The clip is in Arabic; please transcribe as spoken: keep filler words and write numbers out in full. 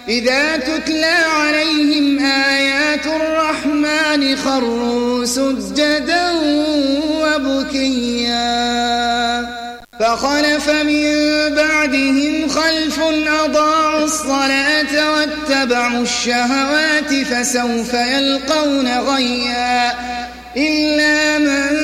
إذا تتلى عليهم آيات الرحمن خروا سجدا وبكيا فخلف من بعدهم خلف أضاعوا الصلاة واتبعوا الشهوات فسوف يلقون غيا إلا من